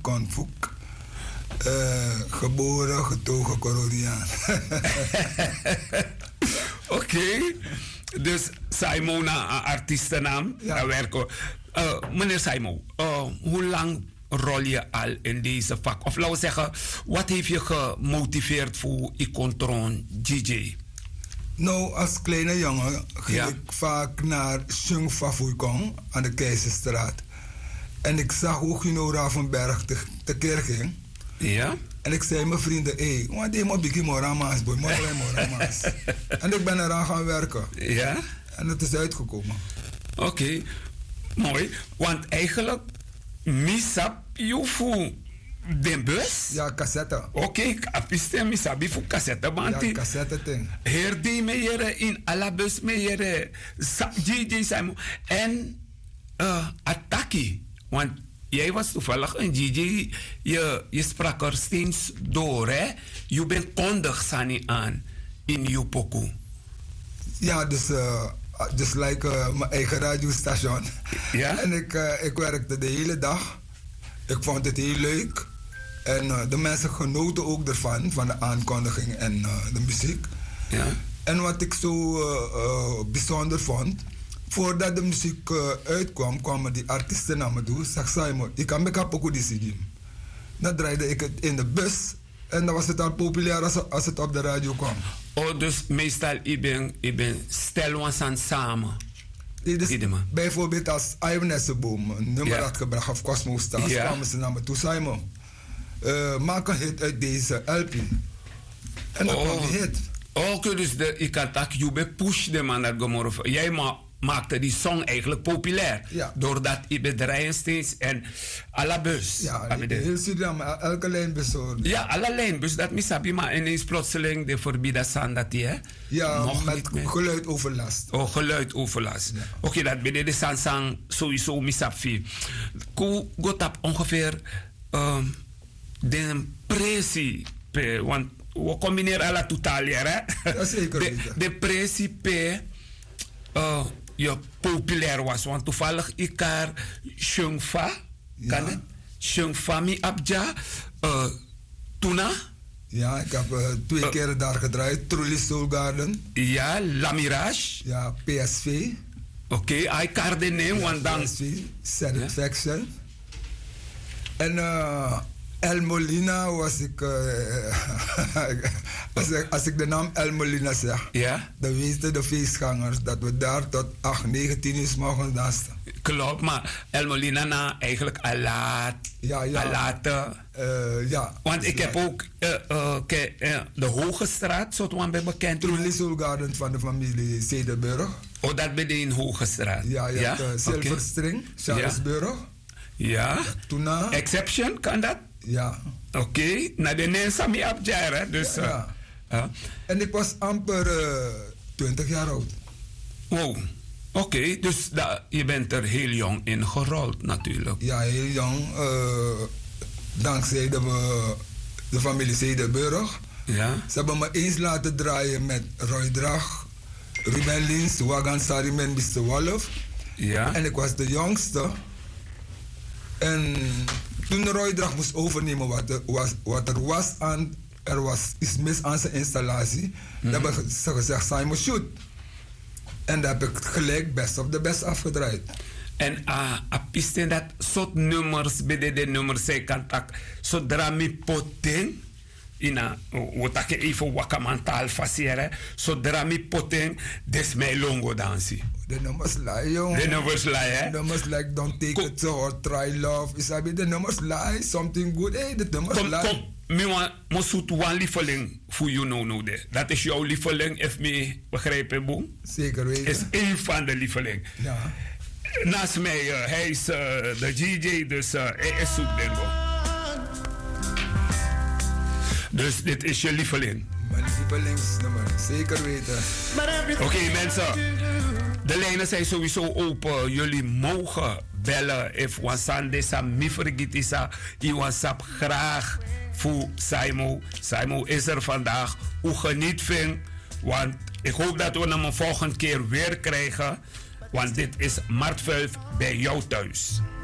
Konfuk. Geboren, getogen Coroniaan. Oké. Dus Simon, een artiestennaam. Ja. Meneer Simon, hoe lang rol je al in deze vak? Of laten we zeggen, wat heeft je gemotiveerd voor Icontron DJ? Nou, als kleine jongen ging ik vaak naar Sjung Fafoeikong aan de Keizerstraat. En ik zag hoe Gino Ravenberg tekeer ging. Ja? En ik zei mijn vrienden, wat deed mijn bikkie morama's, boy, morama's. En ik ben eraan gaan werken. Ja? En het is uitgekomen. Oké, mooi. Want eigenlijk, misap je voor de bus? Ja, cassette. Oké, apiste misabi voor cassette. Want ja, cassette ding. Heer die meere in alla bus meere. DJ Simon. En Attaki. Want jij was toevallig een DJ. Je sprak er steeds door, hè? Je bent kondig, Sani, aan in je pokoe. Ja, dus like mijn eigen radiostation. Ja? En ik werkte de hele dag. Ik vond het heel leuk. En de mensen genoten ook ervan, van de aankondiging en de muziek. Ja. En wat ik zo bijzonder vond, voordat de muziek uitkwam, kwamen die artiesten naar me toe. Zeg Simon, ik kan me kapot die CD. Dan draaide ik het in de bus en dan was het al populair als het op de radio kwam. Oh, dus meestal ik ben stel aan samen. Dus bijvoorbeeld als Ivan Nesseboom een nummer had gebracht of Cosmo Stars, kwamen ze naar me toe. Simon, maak een hit uit deze LP. En dan kwam de hit. Oké, dus ik kan tak je be push de man naar Gomorrah. Jij maakte die song eigenlijk populair. Ja. Doordat je bedrijven steeds en alle bus. Ja, heel Suriname, elke lijnbus hoor. Ja, alle lijnbus, dat misabi, maar ineens plotseling de verbieden staan dat die, hè? Ja, met geluidoverlast. Oh, geluidoverlast. Ja. Oké, dat ben de sansang sowieso misabi. Hoe gaat dat ongeveer de pressie, want we combineren alle totalier, hè? Ja, zeker. De pressie per je populair was. Want toevallig ik haar Shungfa, kan het? Shungfa mi abja, Tuna. Ja, ik heb 2 keer daar gedraaid. Truly Soul Garden. Ja, La Mirage. Ja, PSV. Oké, I kaart de naam, want dan... PSV, Satisfaction. En El Molina was ik... als ik de naam El Molina zeg, dan weten de feestgangers dat we daar tot 8, 9, 10 uur 's morgens dansten. Klopt, maar El Molina na eigenlijk Alat. Alate. Ja. Want ik heb ook de Hoge Straat, zo te bekend. Truly Soul Garden van de familie Zedenburg. Oh, dat ben je in Hoge Straat. Ja, je hebt Silverstring, Charlesburg. Ja. Tuna. Exception, kan dat? Ja. Oké, naar de Nensami Abjair, dus... En ik was amper 20 jaar oud. Wow. Oké, dus je bent er heel jong in gerold natuurlijk. Ja, heel jong. Dankzij de familie Zedenburg. Ja. Ze hebben me eens laten draaien met Roy Drag, Ruben Lins, Wagan Sarimen, Mr. Wolf. Ja. En ik was de jongste. En toen Roy Drag moest overnemen wat er was aan... Er was iets mis aan zijn installatie. Dan hebben ze gezegd, Simon, shoot. En dan heb ik gelijk best op de best afgedraaid. En apisten dat soort nummers, bij de nummers, zij kan tak, zodra mi poten, wat ik even wakamantaal faseren, zodra mi poten, des mij longo dansie. De nummers lie, jongen. De nummers lie, hè? De nummers like Don't Take It So or Try Love. Isabi, de nummers lie, something good. Hey, de nummers lie. Kom. Ik zoek een lieveling voor je nou. Dat is jouw lieveling, heeft me begrepen, boem? Zeker weten. Is één van de lieveling. Ja. Naast mij, hij is de DJ, dus hij is zoek, denk ik. Dus dit is je lieveling. Mijn lievelingsnummer, zeker weten. Oké, mensen. De lijnen zijn sowieso open. Jullie mogen bellen. If wansande sa mi vergitisa, i wansap graag voor Simon. Simon is er vandaag. Hoe geniet vindt. Want ik hoop dat we hem een volgende keer weer krijgen. Want dit is Martvulf bij jou thuis.